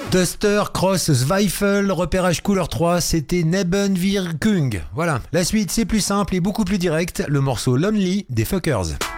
Duster Cross Zweifel, repérage couleur 3, c'était Nebenwirkung. Voilà, la suite c'est plus simple et beaucoup plus direct, le morceau Lonely des Fuckers.